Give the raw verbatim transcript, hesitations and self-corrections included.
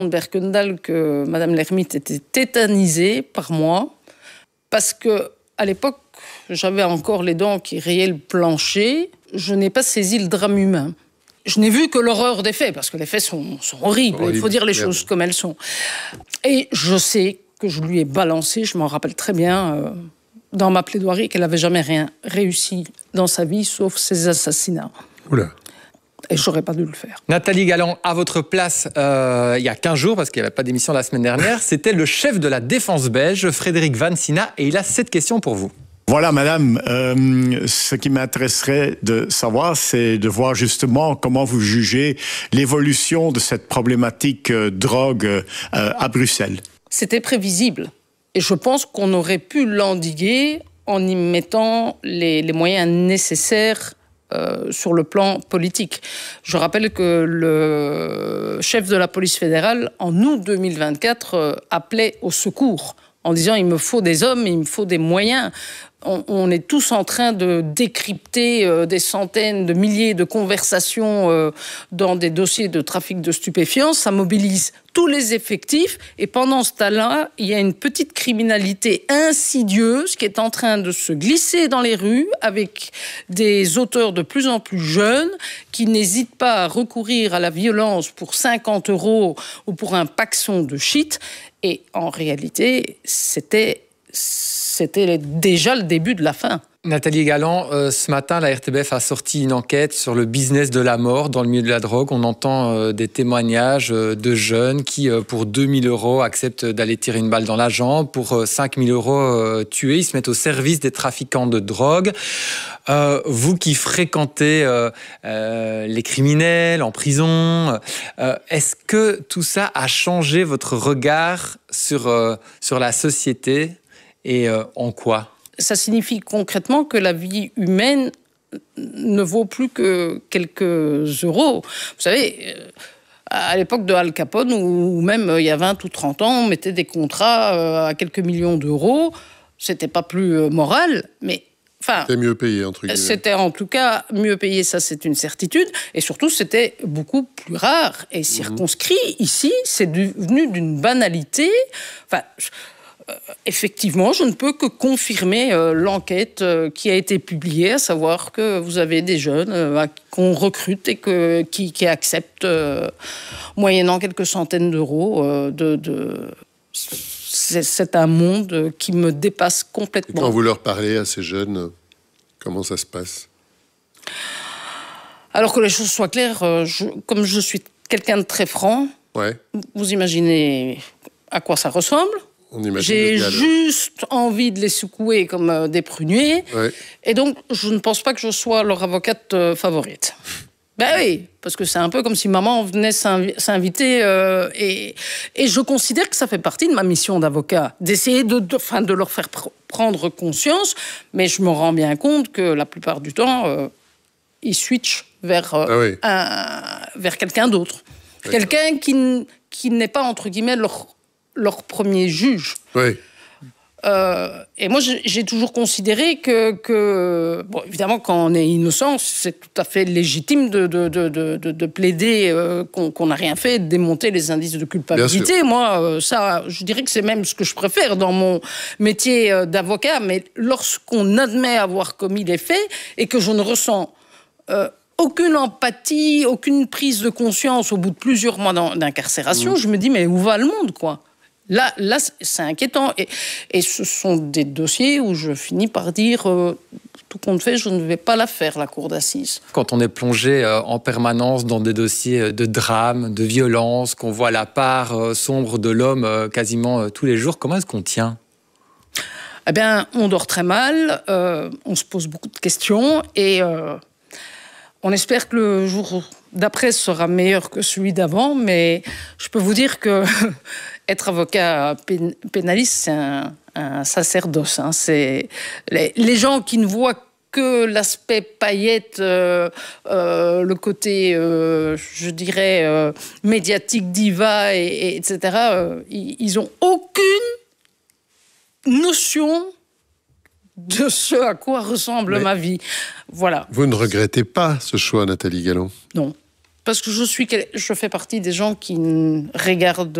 Berkendal que Madame l'ermite était tétanisée par moi parce que à l'époque, j'avais encore les dents qui rayaient le plancher. Je n'ai pas saisi le drame humain. Je n'ai vu que l'horreur des faits, parce que les faits sont, sont horribles. Horrible. Il faut dire les Merde. choses comme elles sont. Et je sais que je lui ai balancé, je m'en rappelle très bien, euh, dans ma plaidoirie, qu'elle n'avait jamais rien réussi dans sa vie, sauf ses assassinats. Oula. Et je n'aurais pas dû le faire. Nathalie Galland, à votre place, euh, il y a quinze jours, parce qu'il n'y avait pas d'émission la semaine dernière, c'était le chef de la défense belge, Frédéric Vansina, et il a cette question pour vous. Voilà, madame, euh, ce qui m'intéresserait de savoir, c'est de voir justement comment vous jugez l'évolution de cette problématique euh, drogue euh, à Bruxelles. C'était prévisible. Et je pense qu'on aurait pu l'endiguer en y mettant les, les moyens nécessaires Euh, sur le plan politique. Je rappelle que le chef de la police fédérale, en août deux mille vingt-quatre, euh, appelait au secours en disant « il me faut des hommes, il me faut des moyens ». On, on est tous en train de décrypter euh, des centaines de milliers de conversations euh, dans des dossiers de trafic de stupéfiants. Ça mobilise tous les effectifs. Et pendant ce temps-là, il y a une petite criminalité insidieuse qui est en train de se glisser dans les rues avec des auteurs de plus en plus jeunes qui n'hésitent pas à recourir à la violence pour cinquante euros ou pour un paxon de shit. Et en réalité, c'était... C'était déjà le début de la fin. Nathalie Galland, euh, ce matin, la R T B F a sorti une enquête sur le business de la mort dans le milieu de la drogue. On entend euh, des témoignages euh, de jeunes qui, euh, pour deux mille euros, acceptent d'aller tirer une balle dans la jambe. Pour euh, cinq mille euros euh, tués, ils se mettent au service des trafiquants de drogue. Euh, vous qui fréquentez euh, euh, les criminels en prison, euh, est-ce que tout ça a changé votre regard sur, euh, sur la société et euh, en quoi ? Ça signifie concrètement que la vie humaine ne vaut plus que quelques euros. Vous savez, à l'époque de Al Capone, ou même il y a vingt ou trente ans, on mettait des contrats à quelques millions d'euros. C'était pas plus moral, mais... Enfin, c'était mieux payé, entre guillemets. C'était en tout cas mieux payé, ça c'est une certitude. Et surtout, c'était beaucoup plus rare et circonscrit. Mmh. Ici, c'est devenu d'une banalité. Enfin... Euh, effectivement, je ne peux que confirmer euh, l'enquête euh, qui a été publiée, à savoir que vous avez des jeunes euh, qu'on recrute et que, qui, qui acceptent, euh, moyennant quelques centaines d'euros, euh, de, de... C'est, c'est un monde qui me dépasse complètement. Et quand vous leur parlez à ces jeunes, comment ça se passe ? Alors que les choses soient claires, euh, je, comme je suis quelqu'un de très franc, ouais. Vous imaginez à quoi ça ressemble ? J'ai juste envie de les secouer comme euh, des pruniers. Ouais. Et donc, je ne pense pas que je sois leur avocate euh, favorite. Ben oui, parce que c'est un peu comme si maman venait s'invi- s'inviter. Euh, et, et je considère que ça fait partie de ma mission d'avocat, d'essayer de, de, enfin, de leur faire pr- prendre conscience. Mais je me rends bien compte que la plupart du temps, euh, ils switchent vers, euh, ah oui. un, vers quelqu'un d'autre. D'accord. Quelqu'un qui, n- qui n'est pas, entre guillemets, leur... leur premier juge. Oui. Euh, et moi, j'ai toujours considéré que, que... Bon, évidemment, quand on est innocent, c'est tout à fait légitime de, de, de, de, de plaider euh, qu'on qu'on n'a rien fait, de démonter les indices de culpabilité. Moi, euh, ça, je dirais que c'est même ce que je préfère dans mon métier euh, d'avocat. Mais lorsqu'on admet avoir commis les faits et que je ne ressens... Euh, aucune empathie, aucune prise de conscience au bout de plusieurs mois d'incarcération, mmh. je me dis, mais où va le monde, quoi ? Là, là c'est inquiétant. Et, et ce sont des dossiers où je finis par dire, euh, tout compte fait, je ne vais pas la faire, la cour d'assises. Quand on est plongé euh, en permanence dans des dossiers de drame, de violence, qu'on voit la part euh, sombre de l'homme euh, quasiment euh, tous les jours, comment est-ce qu'on tient ? Eh bien, on dort très mal, euh, on se pose beaucoup de questions et... Euh, On espère que le jour d'après sera meilleur que celui d'avant, mais je peux vous dire que être avocat pénaliste, c'est un, un sacerdoce. Hein. C'est les, les gens qui ne voient que l'aspect paillette, euh, euh, le côté, euh, je dirais, euh, médiatique, diva, et, et, etc., euh, ils n'ont aucune notion de ce à quoi ressemble Mais ma vie. Voilà. Vous ne regrettez pas ce choix, Nathalie Galland ? Non. Parce que je suis, je fais partie des gens qui regardent